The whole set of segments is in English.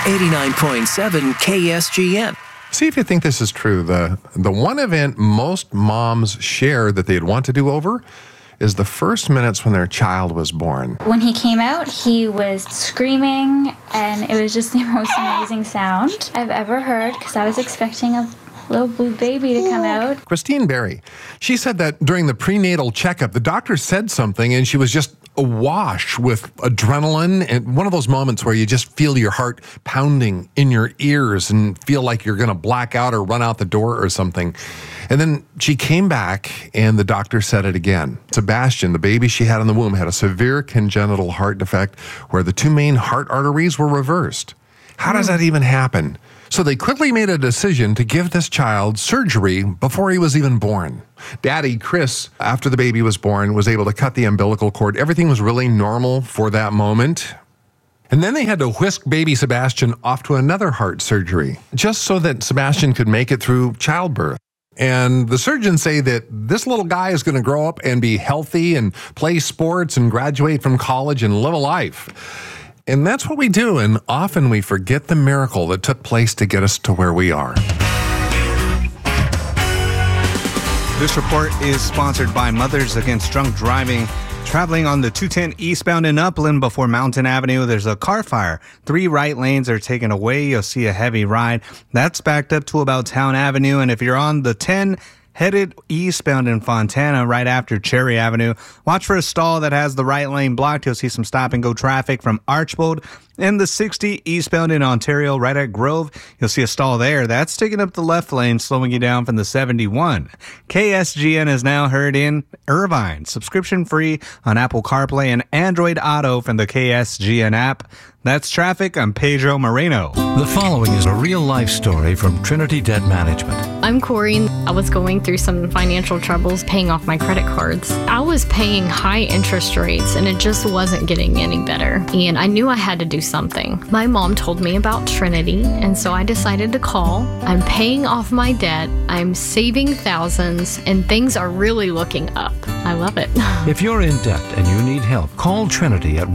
89.7 KSGN. See if you think this is true. The one event most moms share that they'd want to do over is the first minutes when their child was born. When he came out, he was screaming, and it was just the most amazing sound I've ever heard, because I was expecting a little blue baby to come out. Christine Berry, she said that during the prenatal checkup, the doctor said something and she was just awash with adrenaline, and one of those moments where you just feel your heart pounding in your ears and feel like you're going to black out or run out the door or something. And then she came back and the doctor said it again. Sebastian, the baby she had in the womb, had a severe congenital heart defect where the two main heart arteries were reversed. How does that even happen? So they quickly made a decision to give this child surgery before he was even born. Daddy, Chris, after the baby was born, was able to cut the umbilical cord. Everything was really normal for that moment. And then they had to whisk baby Sebastian off to another heart surgery, just so that Sebastian could make it through childbirth. And the surgeons say that this little guy is going to grow up and be healthy and play sports and graduate from college and live a life. And that's what we do, and often we forget the miracle that took place to get us to where we are. This report is sponsored by Mothers Against Drunk Driving. Traveling on the 210 eastbound in Upland before Mountain Avenue, there's a car fire. 3 right lanes are taken away. You'll see a heavy ride. That's backed up to about Town Avenue, and if you're on the 10 headed eastbound in Fontana right after Cherry Avenue, watch for a stall that has the right lane blocked. You'll see some stop-and-go traffic from Archbold. And the 60 eastbound in Ontario right at Grove, you'll see a stall there. That's taking up the left lane, slowing you down from the 71. KSGN is now heard in Irvine, subscription-free on Apple CarPlay and Android Auto from the KSGN app. That's traffic. I'm Pedro Moreno. The following is a real-life story from Trinity Debt Management. I'm Corey. I was going through some financial troubles paying off my credit cards. I was paying high interest rates and it just wasn't getting any better. And I knew I had to do something. My mom told me about Trinity, and so I decided to call. I'm paying off my debt. I'm saving thousands, and things are really looking up. I love it. If you're in debt and you need help, call Trinity at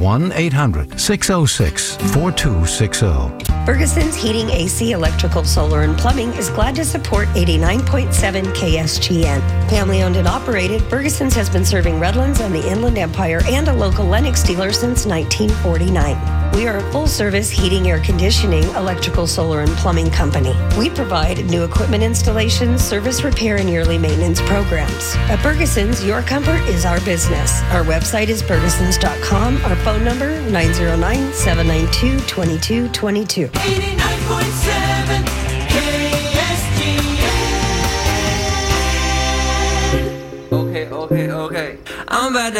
1-800-606-4260. Ferguson's Heating, AC, Electrical, Solar, and Plumbing is glad to support 89.7 KSGN. Family owned and operated, Ferguson's has been serving Redlands and the Inland Empire and a local Lennox dealer since 1949. We are a full-service heating, air conditioning, electrical, solar, and plumbing company. We provide new equipment installations, service repair, and yearly maintenance programs. At Ferguson's, your comfort is our business. Our website is fergusons.com. Our phone number, 909-792-2222. 89.7 KSGN. Okay. I'm about to